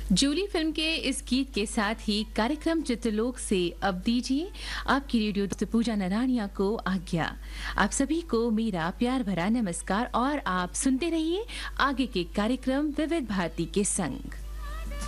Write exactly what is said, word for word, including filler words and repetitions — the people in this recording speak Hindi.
जूली फिल्म के इस गीत के साथ ही कार्यक्रम चित्रलोक से अब दीजिए आपकी रेडियो दोस्त पूजा नरानिया को आज्ञा। आप सभी को मेरा प्यार भरा नमस्कार और आप सुनते रहिए आगे के कार्यक्रम विविध भारती के संग।